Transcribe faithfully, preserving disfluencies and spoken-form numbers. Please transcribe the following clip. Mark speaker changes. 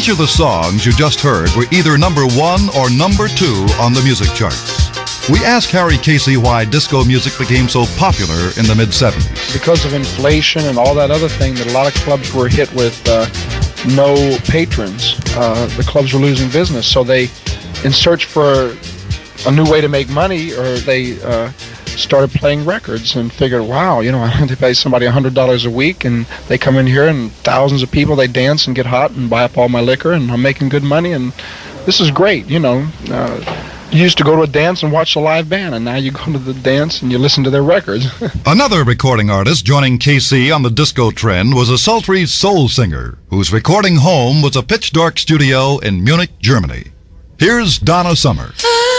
Speaker 1: Each of the songs you just heard were either number one or number two on the music charts. We asked Harry Casey why disco music became so popular in the mid seventies.
Speaker 2: Because of inflation and all that other thing, that a lot of clubs were hit with uh, no patrons. Uh, the clubs were losing business, so they, in search for a new way to make money, or they uh, started playing records and figured, wow, you know, they pay somebody one hundred dollars a week, and they come in here and thousands of people, they dance and get hot and buy up all my liquor, and I'm making good money, and this is great, you know. Uh, You used to go to a dance and watch a live band, and now you go to the dance and you listen to their records.
Speaker 1: Another recording artist joining K C on the disco trend was a sultry soul singer whose recording home was a pitch-dark studio in Munich, Germany. Here's Donna Summer.